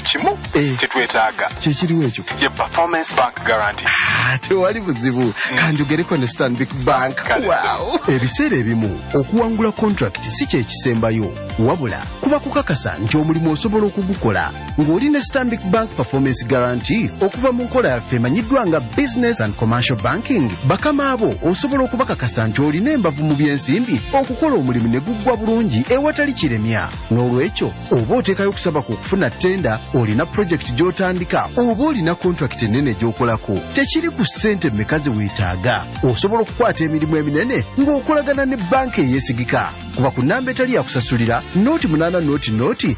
kimu kitwetaaga kyekiriwo ekyo ye performance bank guarantee. Tewali buzibu kanjogereko ne Stanbic Bank. Wow. Ebiseera ebimu okuwangula contract si kye kisembayo wabula kuba kukakasa nti omulimu osobola okugukola ng'oli ne Stanbic Bank performance guarantee okuva mu nkola yaffe emanyiddwa nga business and commercial banking. Bakama abo osobola okubakakasa nti olina embavu mu byensimbi okukola omulimu ne guggwa bulungi ewatali kiremya. N'olwekyo oba oteekayo okusaba ku okufuna tenda olina project gy'otandika oba olina contract ennene gy'okolako tekiri ku ssente mmeka ze weetaaga. Osobola okukwata emirimu eminene ng'okolagana ne banka eyeesigika. Kuba ku nnamba etali yakusasulira nooti 8 nooti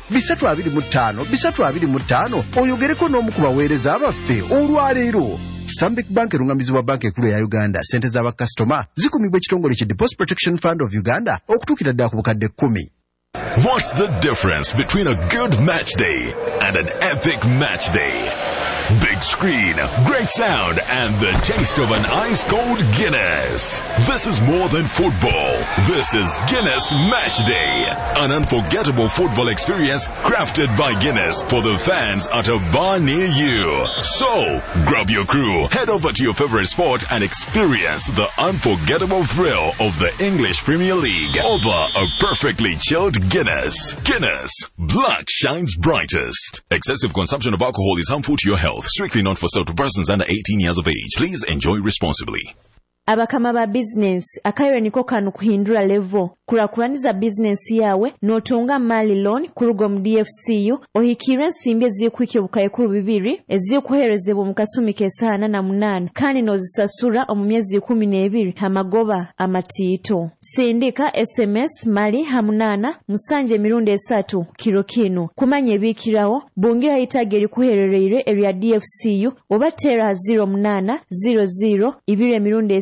325 oyogereko n'omu ku baweereza abaffe olwaleero. Stanbic Bank erungamizibwa banka ekulu ya Uganda. Sente z'abakasitoma zikumibwa ekitongole ki Deposit Protection Fund of Uganda okutuukira ddala ku bukadde 10. What's the difference between a good match day and an epic match day? Big screen, great sound, and the taste of an ice-cold Guinness. This is more than football. This is Guinness Match Day, an unforgettable football experience crafted by Guinness for the fans at a bar near you. So, grab your crew, head over to your favorite sport and experience the unforgettable thrill of the English Premier League over a perfectly chilled Guinness. Guinness, black shines brightest. Excessive consumption of alcohol is harmful to your health. Strictly not for sale to persons under 18 years of age. Please enjoy responsibly. Abakama ba business akayo niko kanu kuhindura level kulakulaniza business yawe notunga mali loan kurugo mu DFCU ohikira nsimbi ezikwike bukaye kuru 2 ezikuherezebwa mu kasumi kesana na 8 kandi nozisasura omu myezi 12 amagoba amatiito. Sindika SMS mali hamunana musanje mirundi 3 kilo kino kumanye bikirawo bungira itageri kuherereire area DFCU obatera 0800 2 mirundi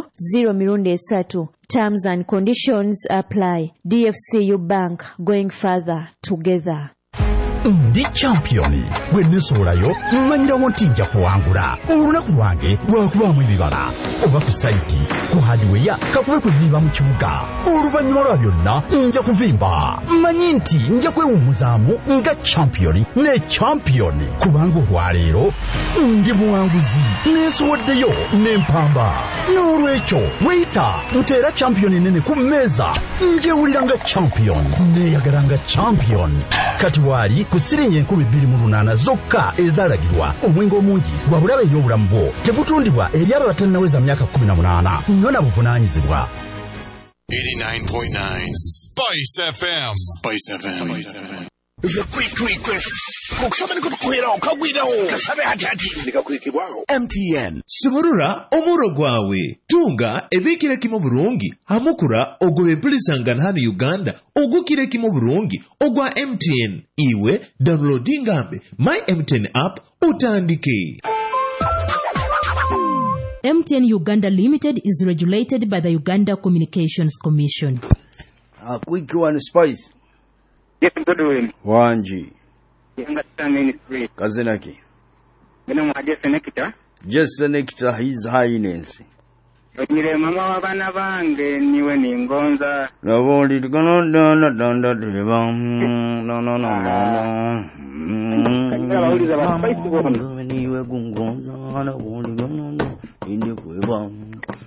0 Terms and conditions apply. DFCU Bank, going further together. Ndi championi bwenesolayo mmanyirawo nti nja kuwangula olunaku lwange lwakubamu ebibala oba ku saiti ku hardware kakube kuviba mu kibuga oluvannyuma lwa byonna nja kuvimba mmanyi nti nja kwewummuzaamu nga championi ne championi kubanga olwaleero ndi muwanguzi neesowoddeyo n'empamba n'olwekyo weyita nteera championi nene ku mmeeza njewulira nga championi neeyagala nga championi kati waali ku sirinye 28 zokka ezalagirwa omwenge omungi gwa bulabe y'obulamu bwo tebutundibwa eri abo batannaweza myaka 18 nnona buvunaanyizibwa. 89.9 Spice FM. Spice FM. MTN Suburura omuro gwawe tunga ebikire kimo burungi hamukura ogwe mpulisangana hano Uganda ogukire kimo burungi ogwa MTN iwe downloading ambe my MTN app utandike. MTN Uganda Limited is regulated by the Uganda Communications Commission. Quick one, Spice. Yes, Godwin. Wanji. Yanga Ministry. Kazenaki. Just Nectar, His Highness. Onyire mama wabana bange niwe ningonza. Naboli gonna no.